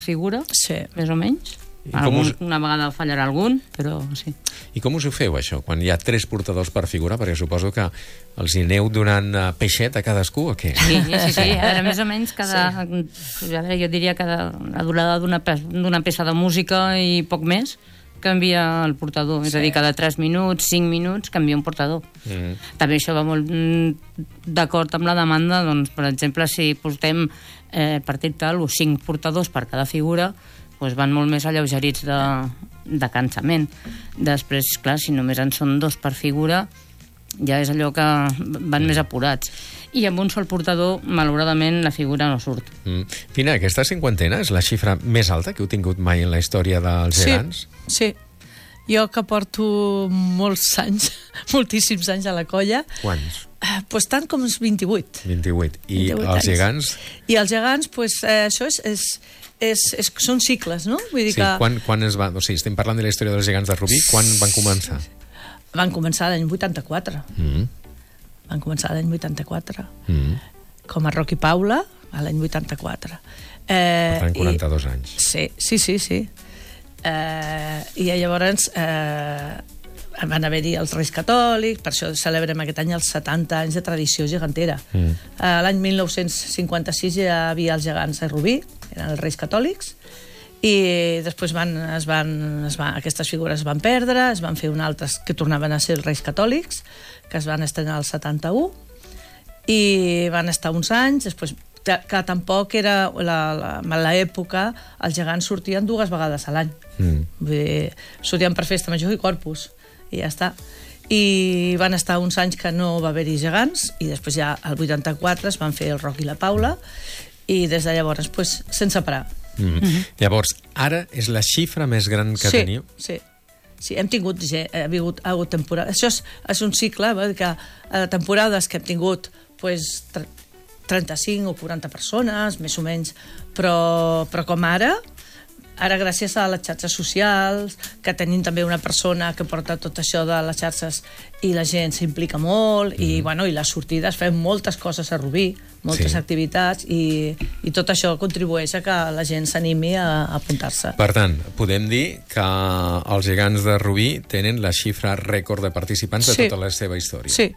figura, Sí. més o menys. Una vegada fallarà algun, però sí. I com us ho feu, això, quan hi ha 3 portadors per figura? Perquè suposo que els hi aneu donant peixet a cadascú, o què? Sí. A veure, més o menys a veure, jo diria que la durada d'una peça de música i poc més canvia el portador, és a dir, cada 3 minuts, 5 minuts canvia un portador. També això va molt d'acord amb la demanda, doncs, per exemple, si portem partit tal o 5 portadors per cada figura, doncs van molt més alleugerits de cansament. Després, clar, si només en són 2 per figura, ja és allò que van més apurats. I amb un sol portador, malauradament, la figura no surt. Fina, aquesta 50ena és la xifra més alta que heu tingut mai en la història dels gegants? Sí. Jo que porto molts anys, moltíssims anys a la colla. Quants? Doncs tant com els 28. 28. I 28 els gegants? I els gegants, doncs, això són cicles, no? Vull dir que... Quan es va... O sigui, estem parlant de la història dels gegants de Rubí. Quan van començar? Van començar l'any 84. Van començar l'any 84. Com a Roc i Paula, a l'any 84. Per tant, 42 anys. Sí. I llavors van haver-hi els Reis Catòlics, per això celebrem aquest any els 70 anys de tradició gegantera. L'any 1956 ja hi havia els gegants de Rubí, eren els Reis Catòlics, i després aquestes figures es van perdre, es van fer altres que tornaven a ser els Reis Catòlics, que es van estrenar al 71, i van estar uns anys, després que tampoc era l'època, els gegants sortien 2 vegades a l'any. Sortien per festa major i corpus, i ja està. I van estar uns anys que no va haver-hi gegants, i després ja al 84 es van fer el Roc i la Paula, i des de llavors, sense parar. Llavors, ara és la xifra més gran que teniu? Sí, hem tingut temporades. Això és un cicle, que temporades que hem tingut 35 o 40 persones, més o menys, però com ara gràcies a les xarxes socials, que tenim també una persona que porta tot això de les xarxes i la gent s'implica molt, i les sortides, fem moltes coses a Rubí, moltes activitats, i tot això contribueix a que la gent s'animi a apuntar-se. Per tant, podem dir que els gegants de Rubí tenen la xifra rècord de participants de tota la seva història. Sí.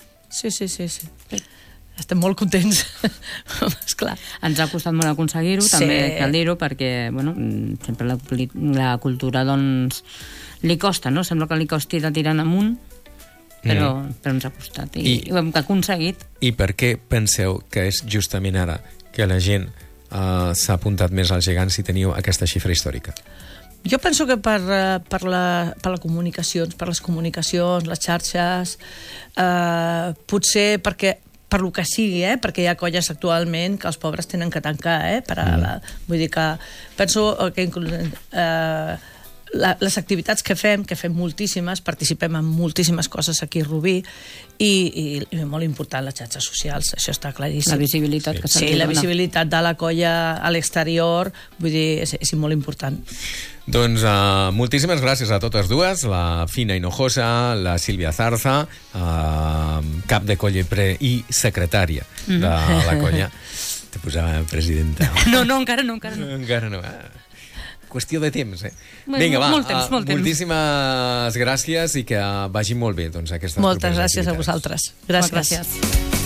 Estem molt contents, esclar. Ens ha costat molt aconseguir-ho, també cal dir-ho, perquè sempre la cultura li costa, no? Sembla que li costi de tirant amunt, però ens ha costat i ho hem aconseguit. I per què penseu que és justament ara que la gent s'ha apuntat més als gegants si teniu aquesta xifra històrica? Jo penso que per les comunicacions, les xarxes, potser per lo que sigui, perquè hi ha colles actualment que els pobres tenen que tancar, vull dir que penso que les activitats que fem moltíssimes, participem en moltíssimes coses aquí a Rubí, i molt important les xarxes socials, això està claríssim. La visibilitat que s'ha de donar. Sí, la visibilitat de la colla a l'exterior, vull dir, és molt important. Doncs moltíssimes gràcies a totes dues, la Fina Hinojosa, la Sílvia Zarza, cap de colla i secretària de la colla. Te posava presidenta. No, encara no. Encara no. Qüestió de temps, Vinga, va, molt temps. Moltíssimes gràcies i que vagi molt bé, doncs, aquestes moltes gràcies a vosaltres. Gràcies.